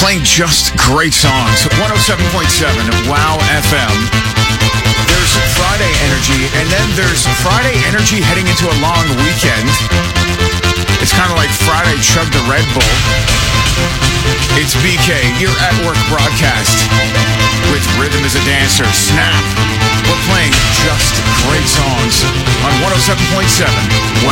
playing just great songs. 107.7 Wow FM. There's Friday energy, and then there's Friday energy heading into a long weekend. It's kind of like Friday chug the Red Bull. It's BK, your at work broadcast with Rhythm is a Dancer. Snap. We're playing just great songs on 107.7 Wow